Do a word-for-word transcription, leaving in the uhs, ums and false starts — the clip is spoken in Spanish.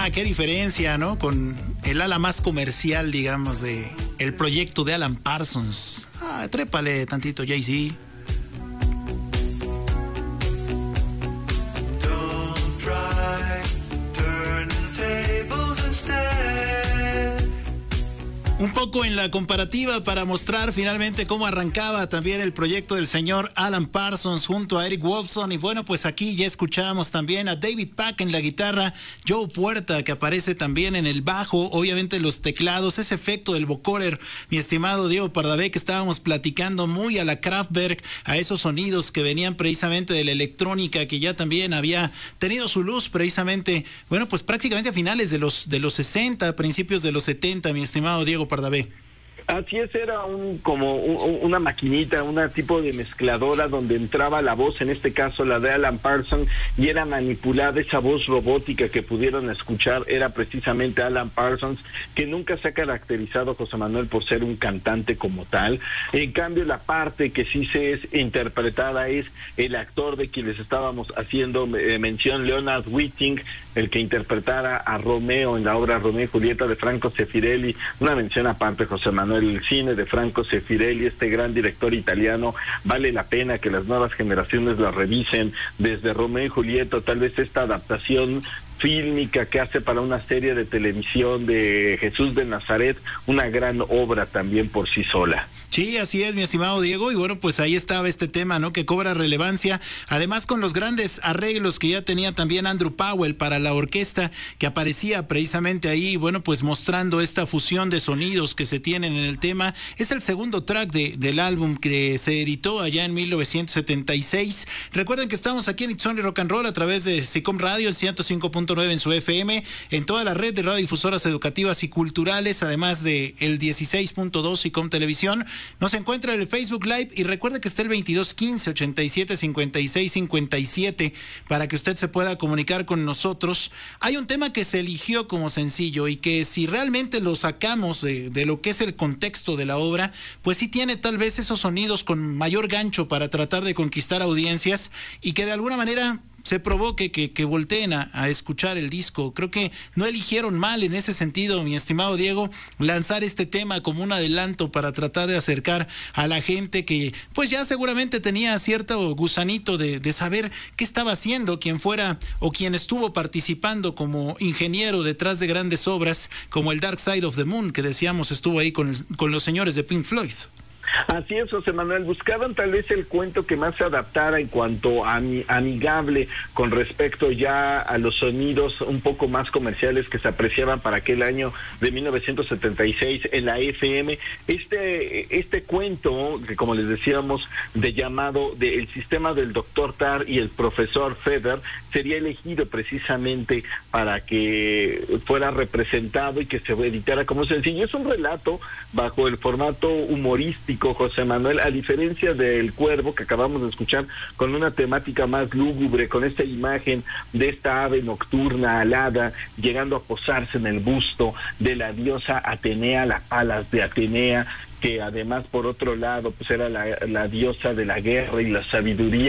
Ah, qué diferencia, ¿no? Con el ala más comercial, digamos, de el proyecto de Alan Parsons. Ah, trépale tantito, Jay-Z. Don't try, turn tables instead. Un poco en la comparativa para mostrar finalmente cómo arrancaba también el proyecto del señor Alan Parsons junto a Eric Woolfson. Y bueno, pues aquí ya escuchamos también a David Pack en la guitarra, Joe Puerta que aparece también en el bajo, obviamente los teclados, ese efecto del vocoder, mi estimado Diego Pardavé, que estábamos platicando muy a la Kraftwerk, a esos sonidos que venían precisamente de la electrónica que ya también había tenido su luz precisamente, bueno, pues prácticamente a finales de los, de los sesenta, principios de los setenta, mi estimado Diego Pardavé. Así es, era un como un, una maquinita, un tipo de mezcladora donde entraba la voz, en este caso la de Alan Parsons, y era manipulada esa voz robótica que pudieron escuchar, era precisamente Alan Parsons, que nunca se ha caracterizado, José Manuel, por ser un cantante como tal. En cambio, la parte que sí se es interpretada es el actor de quien les estábamos haciendo eh, mención, Leonard Whiting, el que interpretara a Romeo en la obra Romeo y Julieta de Franco Sefirelli. Una mención aparte, José Manuel, el cine de Franco Sefirelli, este gran director italiano, vale la pena que las nuevas generaciones la revisen, desde Romeo y Julieta, tal vez esta adaptación fílmica que hace para una serie de televisión de Jesús de Nazaret, una gran obra también por sí sola. Sí, así es, mi estimado Diego, y bueno, pues ahí estaba este tema, ¿no?, que cobra relevancia, además con los grandes arreglos que ya tenía también Andrew Powell para la orquesta, que aparecía precisamente ahí, bueno, pues mostrando esta fusión de sonidos que se tienen en el tema. Es el segundo track de, del álbum que se editó allá en mil novecientos setenta y seis. Recuerden que estamos aquí en It's Only Rock and Roll a través de SICOM Radio, el ciento cinco punto nueve en su F M, en toda la red de radiodifusoras educativas y culturales, además de el dieciséis punto dos SICOM Televisión. Nos encuentra en el Facebook Live y recuerde que está el veintidós quince ochenta y siete cincuenta y seis cincuenta y siete para que usted se pueda comunicar con nosotros. Hay un tema que se eligió como sencillo y que si realmente lo sacamos de, de lo que es el contexto de la obra, pues sí tiene tal vez esos sonidos con mayor gancho para tratar de conquistar audiencias y que de alguna manera se provoque que, que volteen a, a escuchar el disco. Creo que no eligieron mal en ese sentido, mi estimado Diego, lanzar este tema como un adelanto para tratar de acercar a la gente que pues ya seguramente tenía cierto gusanito de, de saber qué estaba haciendo quien fuera o quien estuvo participando como ingeniero detrás de grandes obras como el Dark Side of the Moon, que decíamos estuvo ahí con, con los señores de Pink Floyd. Así es, José Manuel, buscaban tal vez el cuento que más se adaptara en cuanto a ami- amigable con respecto ya a los sonidos un poco más comerciales que se apreciaban para aquel año de mil novecientos setenta y seis en la F M. Este este cuento, que como les decíamos, de llamado de El sistema del doctor Tarr y el profesor Feder, sería elegido precisamente para que fuera representado y que se editara como sencillo. Es un relato bajo el formato humorístico, José Manuel, a diferencia del Cuervo que acabamos de escuchar, con una temática más lúgubre, con esta imagen de esta ave nocturna alada llegando a posarse en el busto de la diosa Atenea, la Palas de Atenea, que además por otro lado pues era la, la diosa de la guerra y la sabiduría.